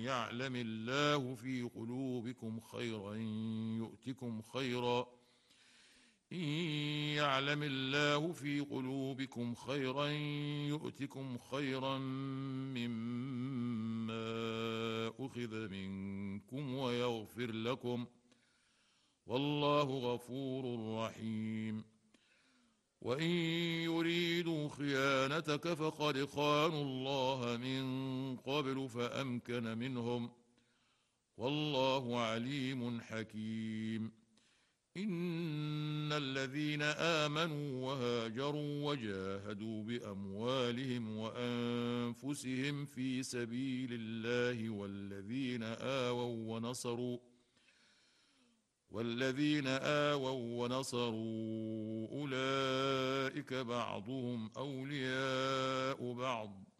يعلم الله في قلوبكم خيرا يؤتكم خيرا إن يعلم الله في قلوبكم خيرا يؤتكم خيرا مما أخذ منكم ويغفر لكم والله غفور رحيم وإن يريدوا خيانتك فقد خانوا الله من قبل فأمكن منهم والله عليم حكيم إن الذين آمنوا وهاجروا وجاهدوا بأموالهم وأنفسهم في سبيل الله والذين آووا ونصروا أولئك بعضهم أولياء بعض